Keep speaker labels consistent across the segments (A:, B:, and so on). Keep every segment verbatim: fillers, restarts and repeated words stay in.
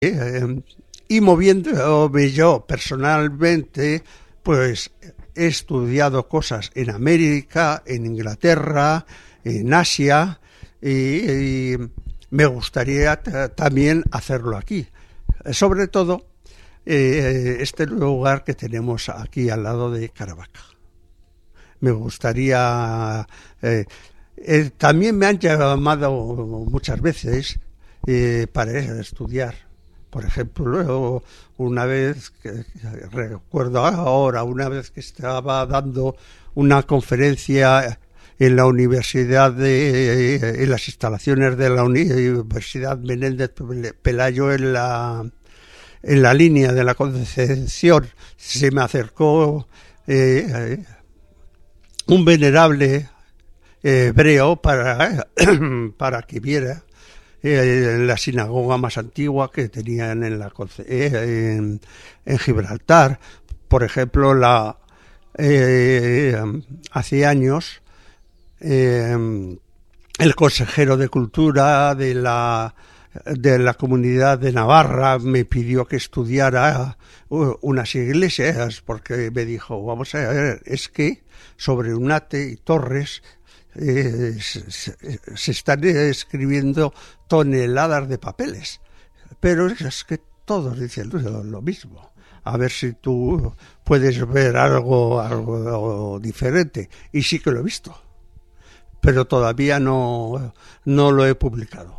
A: Eh, y moviéndome yo personalmente, pues he estudiado cosas en América, en Inglaterra, en Asia, y, y me gustaría t- también hacerlo aquí. Sobre todo, eh, este lugar que tenemos aquí al lado de Caravaca. Me gustaría... Eh, eh, también me han llamado muchas veces eh, para estudiar. Por ejemplo, una vez, que recuerdo ahora, una vez que estaba dando una conferencia en la Universidad de, en las instalaciones de la Universidad Menéndez Pelayo en la, en la línea de la Concepción, se me acercó eh, un venerable hebreo para, para que viera en la sinagoga más antigua que tenían en, la, en, en Gibraltar. Por ejemplo, la eh, hace años eh, el consejero de Cultura de la, de la Comunidad de Navarra me pidió que estudiara unas iglesias, porque me dijo, vamos a ver, es que sobre Unate y Torres Eh, se, se están escribiendo toneladas de papeles, pero es que todos dicen lo, lo mismo. A ver si tú puedes ver algo, algo diferente. Y sí que lo he visto, pero todavía no, no lo he publicado.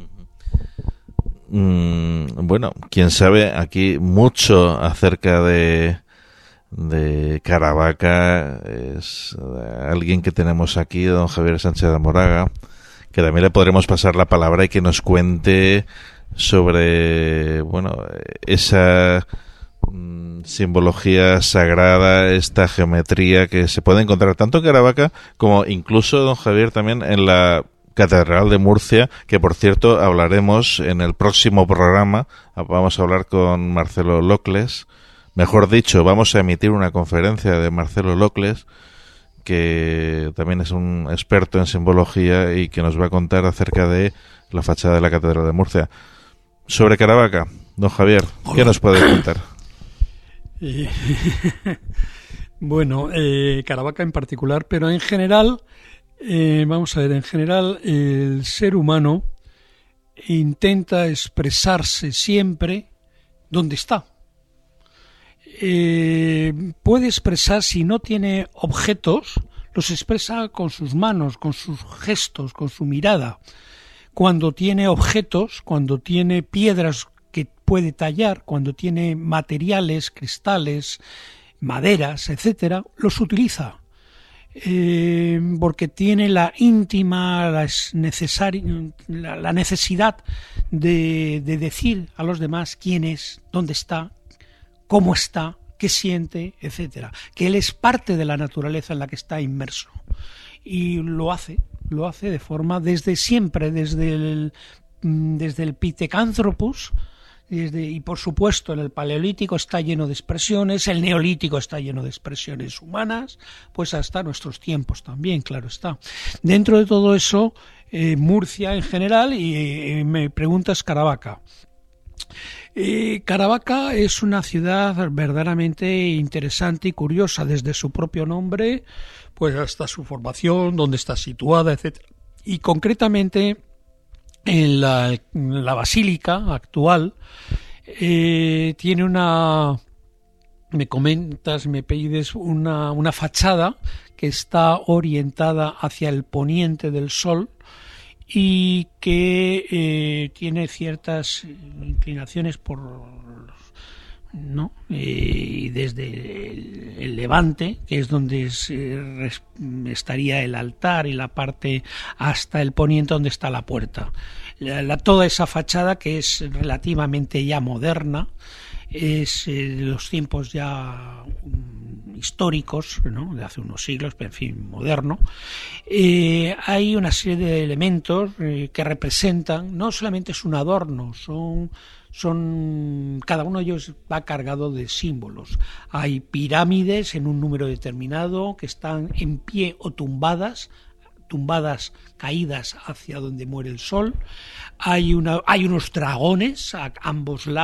B: Mm, bueno, quién sabe aquí mucho acerca de de Caravaca. Es alguien que tenemos aquí, don Javier Sánchez de Moraga, que también le podremos pasar la palabra y que nos cuente sobre, bueno, esa mm, simbología sagrada, esta geometría que se puede encontrar tanto en Caravaca como incluso, don Javier, también en la Catedral de Murcia, que por cierto hablaremos en el próximo programa. Vamos a hablar con Marcelo Locles. Mejor dicho, vamos a emitir una conferencia de Marcelo Locles, que también es un experto en simbología y que nos va a contar acerca de la fachada de la Catedral de Murcia. Sobre Caravaca, don Javier, ¿qué nos puede contar?
C: Eh, bueno, eh, Caravaca en particular, pero en general, eh, vamos a ver, en general el ser humano intenta expresarse siempre donde está. Eh, puede expresar, si no tiene objetos, los expresa con sus manos, con sus gestos, con su mirada. Cuando tiene objetos, cuando tiene piedras que puede tallar, cuando tiene materiales, cristales, maderas, etcétera, los utiliza. Eh, porque tiene la íntima, la, necesari- la, la necesidad de, de decir a los demás quién es, dónde está, cómo está, qué siente, etcétera. Que él es parte de la naturaleza en la que está inmerso. Y lo hace, lo hace de forma desde siempre, desde el, desde el Pithecanthropus, desde, y por supuesto en el Paleolítico está lleno de expresiones, el Neolítico está lleno de expresiones humanas, pues hasta nuestros tiempos también, claro está. Dentro de todo eso, eh, Murcia en general, y eh, me preguntas Caravaca. Eh, Caravaca es una ciudad verdaderamente interesante y curiosa, desde su propio nombre, pues hasta su formación, dónde está situada, etcétera. Y concretamente en la, en la basílica actual eh, tiene una, me comentas, me pides una, una fachada que está orientada hacia el poniente del sol, y que eh, tiene ciertas inclinaciones por, ¿no? Eh, desde el, el levante, que es donde es, eh, estaría el altar, y la parte hasta el poniente donde está la puerta. La, la, toda esa fachada, que es relativamente ya moderna, es eh, de los tiempos ya um, históricos, ¿no? De hace unos siglos, pero en fin, moderno. Eh, hay una serie de elementos eh, que representan, no solamente es un adorno, son, son cada uno de ellos va cargado de símbolos. Hay pirámides en un número determinado que están en pie o tumbadas tumbadas, caídas hacia donde muere el sol. Hay, una, hay unos dragones a ambos lados.